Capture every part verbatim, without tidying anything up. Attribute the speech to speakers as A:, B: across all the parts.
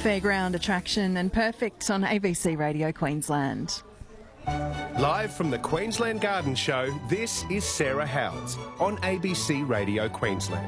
A: fairground attraction and perfect on A B C Radio Queensland.
B: Live from the Queensland Garden Show, this is Sarah Howells on A B C Radio Queensland.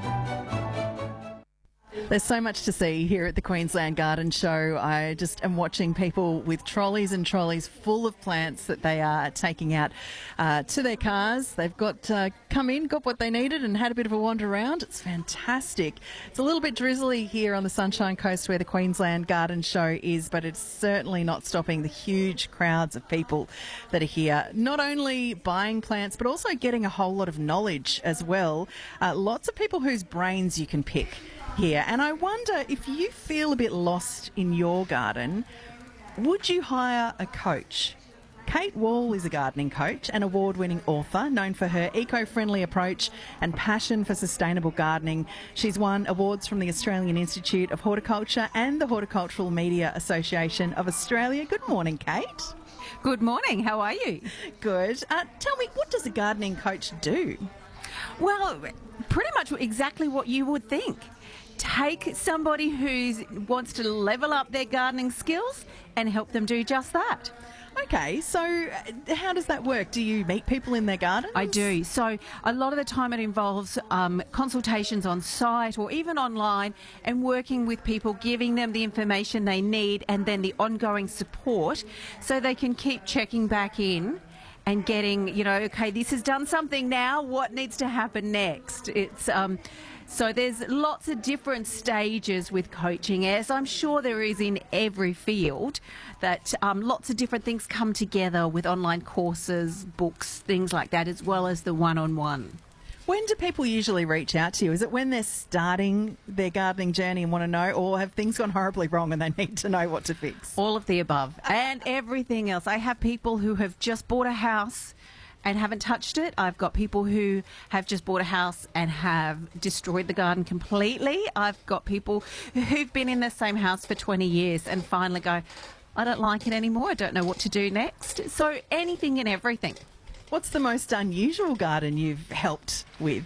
A: There's so much to see here at the Queensland Garden Show. I just am watching people with trolleys and trolleys full of plants that they are taking out uh, to their cars. They've got uh, come in, got what they needed and had a bit of a wander around. It's fantastic. It's a little bit drizzly here on the Sunshine Coast where the Queensland Garden Show is, but it's certainly not stopping the huge crowds of people that are here, not only buying plants but also getting a whole lot of knowledge as well. Uh, lots of people whose brains you can pick here. And I wonder if you feel a bit lost in your garden, would you hire a coach? Kate Wall is a gardening coach and award-winning author known for her eco-friendly approach and passion for sustainable gardening. She's won awards from the Australian Institute of Horticulture and the Horticultural Media Association of Australia. Good morning, Kate.
C: Good morning. How are you?
A: Good. Uh, tell me, what does a gardening coach do?
C: Well, pretty much exactly what you would think. Take somebody who wants to level up their gardening skills and help them do just that.
A: Okay, so how does that work? Do you meet people in their gardens?
C: I do. So a lot of the time it involves um, consultations on site or even online and working with people, giving them the information they need and then the ongoing support so they can keep checking back in and getting, you know, okay, this has done something now, what needs to happen next? It's um, so there's lots of different stages with coaching, as I'm sure there is in every field, that um, lots of different things come together with online courses, books, things like that, as well as the one-on-one.
A: When do people usually reach out to you? Is it when they're starting their gardening journey and want to know, or have things gone horribly wrong and they need to know what to fix?
C: All of the above and everything else. I have people who have just bought a house and haven't touched it. I've got people who have just bought a house and have destroyed the garden completely. I've got people who've been in the same house for twenty years and finally go, I don't like it anymore. I don't know what to do next. So anything and everything.
A: What's the most unusual garden you've helped with?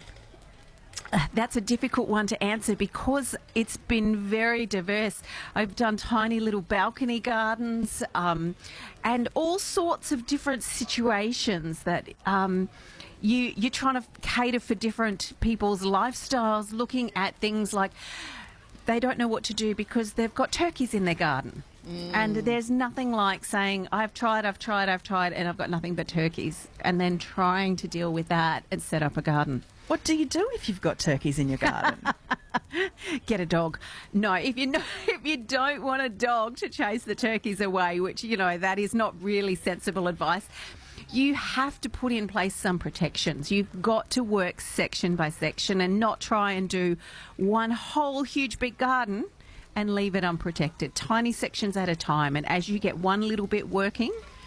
C: Uh, that's a difficult one to answer because it's been very diverse. I've done tiny little balcony gardens um, and all sorts of different situations that um, you, you're trying to cater for different people's lifestyles, looking at things like they don't know what to do because they've got turkeys in their garden. Mm. And there's nothing like saying, I've tried, I've tried, I've tried, and I've got nothing but turkeys, and then trying to deal with that and set up a garden.
A: What do you do if you've got turkeys in your garden?
C: Get a dog. No, if you know, if you don't want a dog to chase the turkeys away, which, you know, that is not really sensible advice, you have to put in place some protections. You've got to work section by section and not try and do one whole huge big garden and leave it unprotected. Tiny sections at a time. And as you get one little bit working,